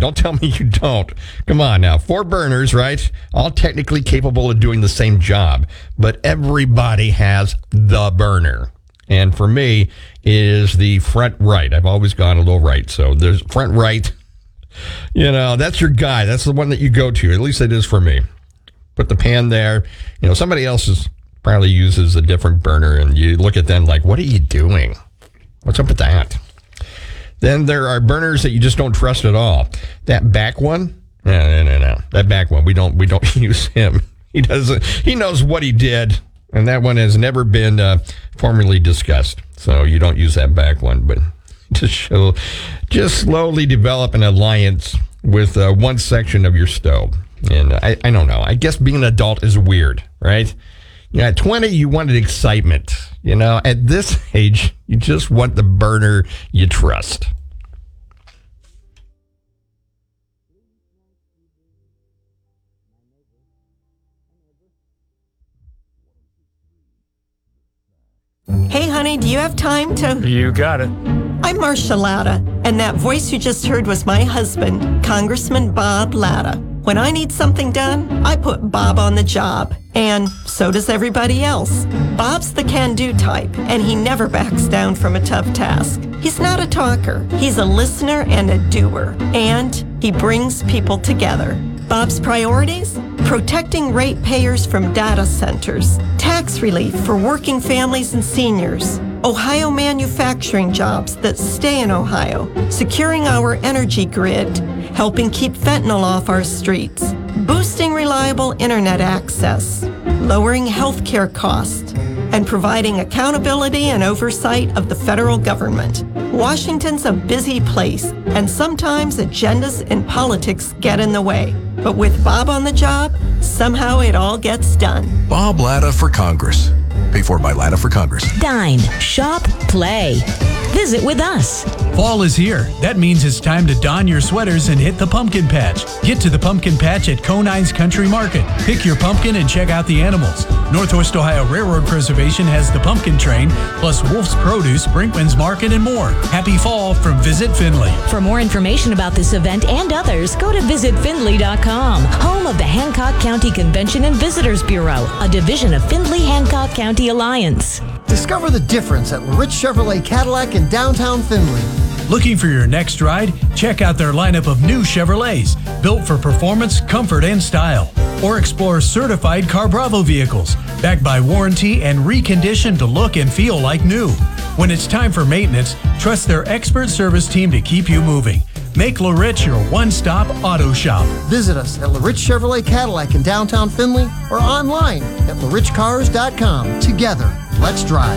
Don't tell me you don't. Come on now. 4 burners, right? All technically capable of doing the same job. But everybody has the burner. And for me, it is the front right. I've always gone a little right. So there's front right. That's your guy. That's the one that you go to. At least it is for me. Put the pan there. Somebody else probably uses a different burner, and you look at them like, what are you doing? What's up with that? Then there are burners that you just don't trust at all. That back one? No. That back one, we don't use him. He knows what he did, and that one has never been formally discussed. So you don't use that back one, but just slowly develop an alliance with one section of your stove. And I don't know. I guess being an adult is weird, right? At 20, you wanted excitement. At this age, you just want the burner you trust. Hey, honey, do you have time to... You got it. I'm Marcia Latta, and that voice you just heard was my husband, Congressman Bob Latta. When I need something done, I put Bob on the job, and so does everybody else. Bob's the can-do type, and he never backs down from a tough task. He's not a talker. He's a listener and a doer, and he brings people together. Bob's priorities? Protecting ratepayers from data centers, tax relief for working families and seniors, Ohio manufacturing jobs that stay in Ohio, securing our energy grid, helping keep fentanyl off our streets, boosting reliable internet access, lowering healthcare costs, and providing accountability and oversight of the federal government. Washington's a busy place, and sometimes agendas and politics get in the way. But with Bob on the job, somehow it all gets done. Bob Latta for Congress. Paid for by Latta for Congress. Dine, shop, play. Visit with us. Fall is here. That means it's time to don your sweaters and hit the pumpkin patch. Get to the pumpkin patch at Conine's Country Market. Pick your pumpkin and check out the animals. Northwest Ohio Railroad Preservation has the pumpkin train, plus Wolf's Produce, Brinkman's Market, and more. Happy fall from Visit Findlay. For more information about this event and others, go to visitfindlay.com, home of the Hancock County Convention and Visitors Bureau, a division of Findlay-Hancock County Alliance. Discover the difference at Rich Chevrolet Cadillac in downtown Findlay. Looking for your next ride? Check out their lineup of new Chevrolets, built for performance, comfort, and style. Or explore certified Car Bravo vehicles, backed by warranty and reconditioned to look and feel like new. When it's time for maintenance, trust their expert service team to keep you moving. Make LaRich your one-stop auto shop. Visit us at LaRich Chevrolet Cadillac in downtown Findlay or online at larichcars.com. Together, let's drive.